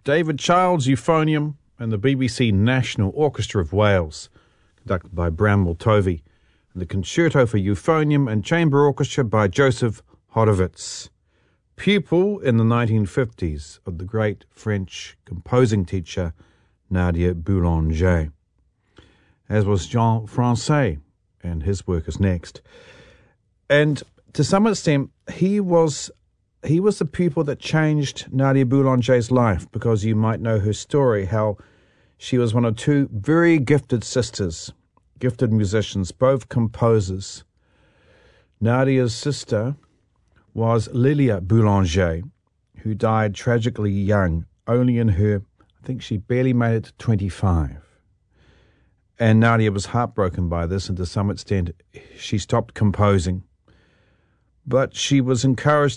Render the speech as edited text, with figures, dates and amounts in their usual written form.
David Child's Euphonium and the BBC National Orchestra of Wales, conducted by Bramwell Tovey, and the Concerto for Euphonium and Chamber Orchestra by Joseph Horowitz, pupil in the 1950s of the great French composing teacher Nadia Boulanger, as was Jean Francais, and his work is next. And to some extent, he was the pupil that changed Nadia Boulanger's life, because you might know her story, how she was one of two very gifted sisters, gifted musicians, both composers. Nadia's sister was Lilia Boulanger, who died tragically young, only in her, I think she barely made it to 25. And Nadia was heartbroken by this, and to some extent she stopped composing. But she was encouraged